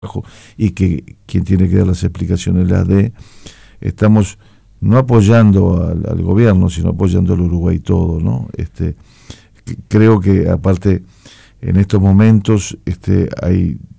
y que quien tiene que dar las explicaciones las dé. Estamos no apoyando al gobierno, sino apoyando al Uruguay todo, ¿no? Creo que aparte en estos momentos hay